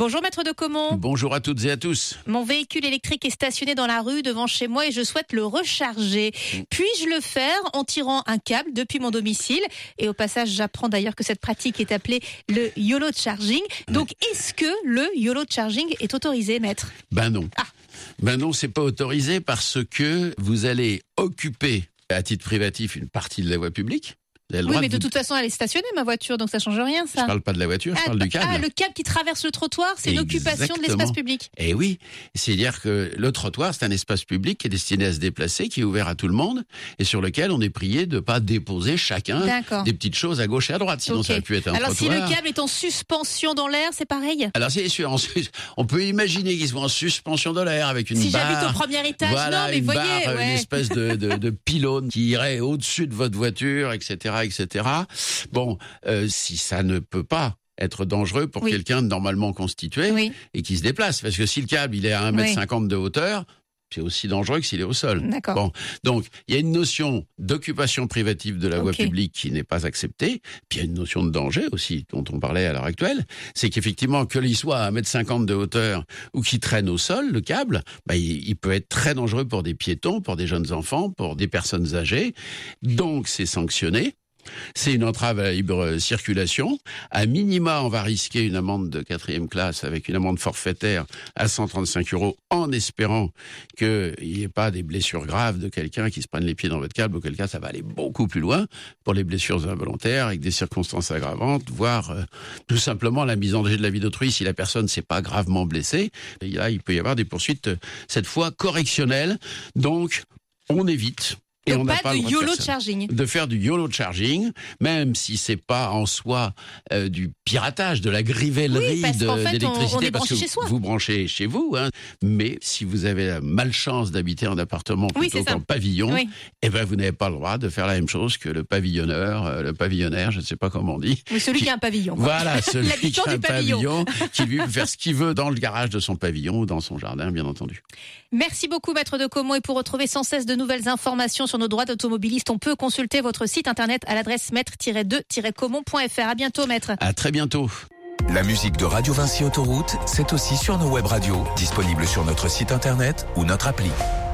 Bonjour maître de Caumont. Bonjour à toutes et à tous. Mon véhicule électrique est stationné dans la rue devant chez moi et je souhaite le recharger. Puis-je le faire en tirant un câble depuis mon domicile? Et au passage, j'apprends d'ailleurs que cette pratique est appelée le YOLO charging. Donc, est-ce que le YOLO charging est autorisé, maître? Ben non. Ben non, c'est pas autorisé parce que vous allez occuper à titre privatif une partie de la voie publique. Oui, mais de toute façon, elle est stationnée, ma voiture, donc ça change rien, ça. Je parle pas de la voiture, je parle du câble. Ah, le câble qui traverse le trottoir, c'est l'occupation de l'espace public. Eh oui, c'est-à-dire que le trottoir, c'est un espace public qui est destiné à se déplacer, qui est ouvert à tout le monde, et sur lequel on est prié de pas déposer chacun des petites choses à gauche et à droite, sinon ça aurait pu être un trottoir. Alors si le câble est en suspension dans l'air, c'est pareil? Alors c'est sûr, on peut imaginer qu'il soit en suspension dans l'air avec une barre. Si j'habite au premier étage, voilà, non, mais voyez, une espèce de pylône qui irait au-dessus de votre voiture, etc., etc. Bon, si ça ne peut pas être dangereux pour quelqu'un de normalement constitué et qui se déplace. Parce que si le câble il est à 1,50 m de hauteur, c'est aussi dangereux que s'il est au sol. D'accord. Bon, donc il y a une notion d'occupation privative de la voie publique qui n'est pas acceptée. Puis il y a une notion de danger aussi dont on parlait à l'heure actuelle. C'est qu'effectivement, qu'il soit à 1,50 m de hauteur ou qu'il traîne au sol, le câble, il peut être très dangereux pour des piétons, pour des jeunes enfants, pour des personnes âgées. Donc c'est sanctionné. C'est une entrave à la libre circulation. À minima, on va risquer une amende de 4e classe avec une amende forfaitaire à 135 € en espérant qu'il n'y ait pas des blessures graves de quelqu'un qui se prenne les pieds dans votre câble, auquel cas ça va aller beaucoup plus loin pour les blessures involontaires avec des circonstances aggravantes, voire tout simplement la mise en danger de la vie d'autrui si la personne ne s'est pas gravement blessée. Et là, il peut y avoir des poursuites, cette fois correctionnelles. Donc, on évite. Et on n'a pas de YOLO charging. De faire du YOLO charging, même si c'est pas en soi du piratage, de la grivellerie d'électricité, on est parce que chez soi. Vous branchez chez vous, mais si vous avez la malchance d'habiter en appartement plutôt qu'en pavillon, vous n'avez pas le droit de faire la même chose que le pavillonneur, le pavillonnaire, je ne sais pas comment on dit. Oui, celui qui a un pavillon. Voilà, celui qui a un pavillon, qui lui peut faire ce qu'il veut dans le garage de son pavillon ou dans son jardin, bien entendu. Merci beaucoup, maître de Caumont. Et pour retrouver sans cesse de nouvelles informations sur nos droits d'automobiliste, on peut consulter votre site internet à l'adresse maître-2-caumont.fr. À bientôt, maître. À très bientôt. La musique de Radio Vinci Autoroute, c'est aussi sur nos web radios, disponibles sur notre site internet ou notre appli.